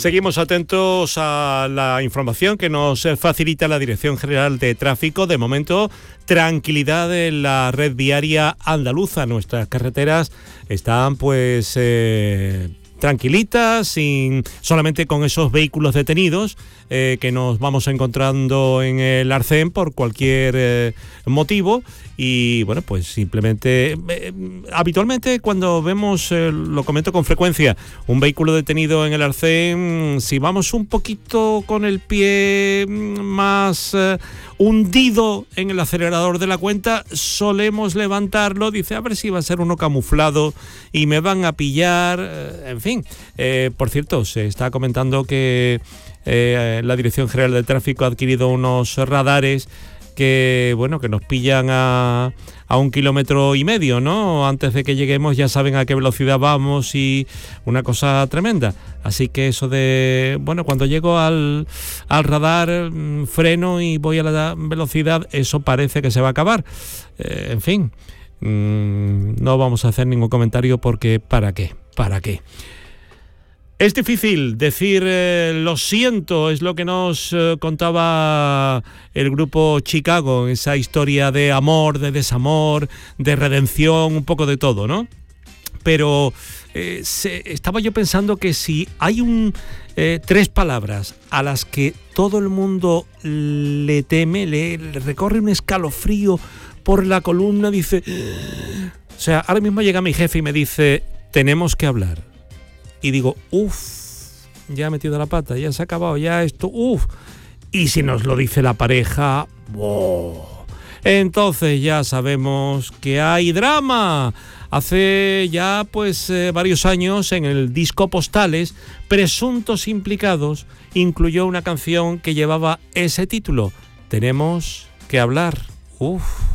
Seguimos atentos a la información que nos facilita la Dirección General de Tráfico. De momento, tranquilidad en la red viaria andaluza. Nuestras carreteras están tranquilitas, solamente con esos vehículos detenidos que nos vamos encontrando en el Arcén por cualquier motivo. Y bueno, pues simplemente, habitualmente cuando vemos, lo comento con frecuencia, un vehículo detenido en el Arcén, si vamos un poquito con el pie más hundido en el acelerador de la cuenta, solemos levantarlo, dice, a ver si va a ser uno camuflado y me van a pillar, en fin. Por cierto, se está comentando que la Dirección General de Tráfico ha adquirido unos radares que nos pillan a 1,5 kilómetros, ¿no? Antes de que lleguemos ya saben a qué velocidad vamos, y una cosa tremenda. Así que eso de, cuando llego al radar, freno y voy a la velocidad, eso parece que se va a acabar. En fin, no vamos a hacer ningún comentario porque ¿para qué? Es difícil decir lo siento, es lo que nos contaba el grupo Chicago, esa historia de amor, de desamor, de redención, un poco de todo, ¿no? Pero estaba yo pensando que si hay 3 palabras a las que todo el mundo le teme, le recorre un escalofrío por la columna, dice... O sea, ahora mismo llega mi jefe y me dice, tenemos que hablar. Y digo, ya he metido la pata, ya se ha acabado, ya esto, Y si nos lo dice la pareja, entonces ya sabemos que hay drama. Hace ya varios años, en el disco Postales, Presuntos Implicados incluyó una canción que llevaba ese título, Tenemos que hablar.